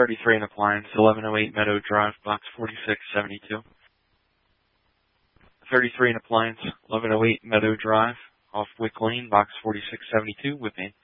33 in appliance, 1108 Meadow Drive, box 4672. 33 in appliance, 1108 Meadow Drive, off Wick Lane, box 4672, Whipping.